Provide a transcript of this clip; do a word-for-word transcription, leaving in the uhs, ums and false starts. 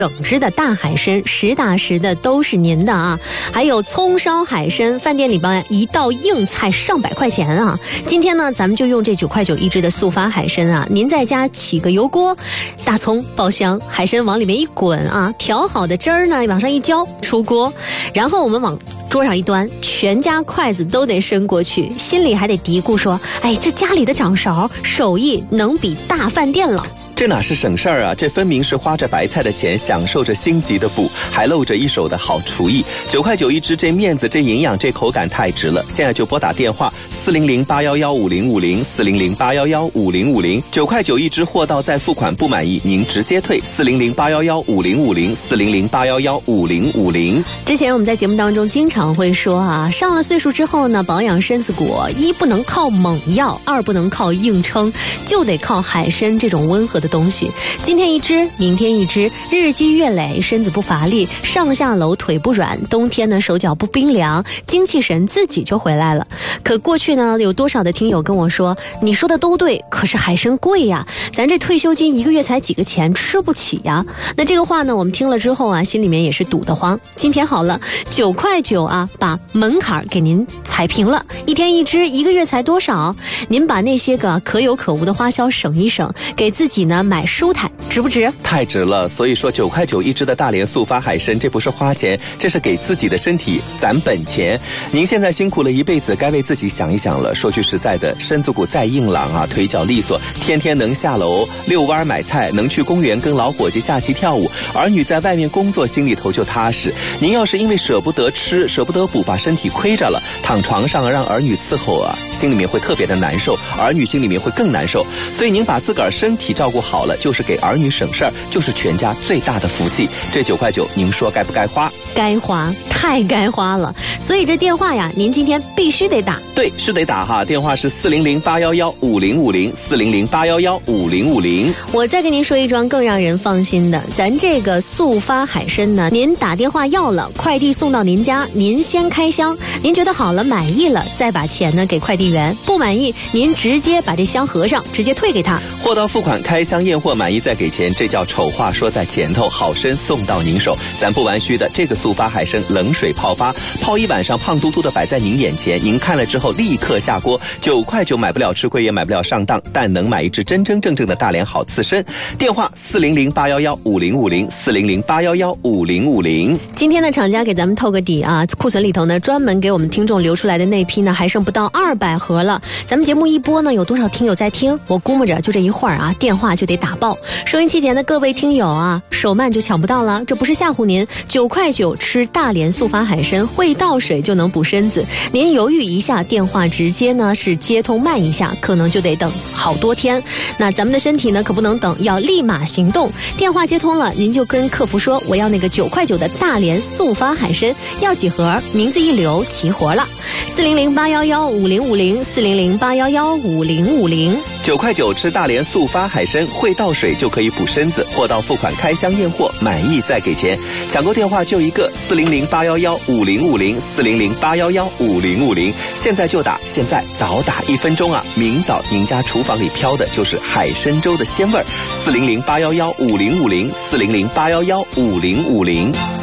整只的大海参，实打实的都是您的啊！还有葱烧海参，饭店里边一道硬菜上百块钱啊！今天呢，咱们就用这九块九一只的速发海参啊，您在家起个油锅，大葱爆香，海参往里面一滚啊，调好的汁儿呢往上一浇，出锅，然后我们往桌上一端，全家筷子都得伸过去，心里还得嘀咕说：哎，这家里的掌勺手艺能比大饭店了。 这哪是省事儿啊，这分明是花着白菜的钱，享受着星级的补，还露着一手的好厨艺。九块九一只，这面子，这营养，这口感太值了。现在就拨打电话四零零八幺幺五零五零四零零八幺幺五零五零，九块九一只，货到再付款，不满意您直接退。四零零八幺幺五零五零四零零八幺幺五零五零。 之前我们在节目当中经常会说啊，上了岁数之后呢，保养身子骨，一不能靠猛药，二不能靠硬撑，就得靠海参这种温和的东西。今天一只，明天一只，日积月累，身子不乏力，上下楼腿不软，冬天呢手脚不冰凉，精气神自己就回来了。可过去呢，有多少的听友跟我说，你说的都对，可是海参贵呀，咱这退休金一个月才几个钱，吃不起呀。那这个话呢，我们听了之后啊，心里面也是堵得慌。今天好了，九块九啊，把门槛给您踩平了，一天一只，一个月才多少？您把那些个可有可无的花销省一省，给自己呢买舒坦，值不值？ 太值了。所以说九块九一只的大连速发海参，这不是花钱，这是给自己的身体攒本钱。您现在辛苦了一辈子，该为自己想一想了。说句实在的，身子骨再硬朗啊，腿脚利索，天天能下楼遛弯买菜，能去公园跟老伙计下棋跳舞，儿女在外面工作，心里头就踏实。您要是因为舍不得吃，舍不得补，把身体亏着了，躺床上让儿女伺候啊，心里面会特别的难受，儿女心里面会更难受。所以您把自个儿身体照顾好了，就是给儿女省事儿，就是全家最大的福气。这九块九，您说该不该花？ 该花，太该花了。所以这电话呀，您今天必须得打。 对，是得打哈，电话是四零零八幺幺五零五零四零零八幺幺五零五零。 我再跟您说一桩更让人放心的，咱这个速发海参呢，您打电话要了，快递送到您家，您先开箱，您觉得好了满意了，再把钱呢给快递员，不满意您直接把这箱合上，直接退给他。 货到付款，开箱验货，满意再给钱，这叫丑话说在前头，好参送到您手。咱不玩虚的，这个速发海参冷水泡发，泡一晚上，胖嘟嘟的摆在您眼前，您看了之后立刻下锅。九块九买不了吃亏，也买不了上当，但能买一只真真正正的大连好刺参。电话四零零八幺幺五零五零四零零八幺幺五零五零。 今天的厂家给咱们透个底啊，库存里头呢专门给我们听众留出来的那批呢还剩不到二百盒了。咱们节目一播呢，有多少听友在听？我估摸着就这一会儿啊，电话就得打爆。收音机前的各位听友啊，手慢就抢不到了，这不是吓唬您。九块九吃大连速发海参，会倒水就能补身子。您犹豫一下，电话直接呢是接通慢一下，可能就得等好多天。那咱们的身体呢可不能等，要立马行动。电话接通了，您就跟客服说我要那个九块九的大连速发海参，要几盒？名字一留，齐活了。四零零八幺幺五零五零四零零八幺幺五零五零。 九块九吃大连速发海参，会倒水就可以补身子，货到付款，开箱验货，满意再给钱。抢购电话就一个四零零八幺幺五零五零四零零八幺幺五零五零，现在就打，现在早打一分钟啊！明早您家厨房里飘的就是海参粥的鲜味儿。四零零八幺幺五零五零四零零八幺幺五零五零。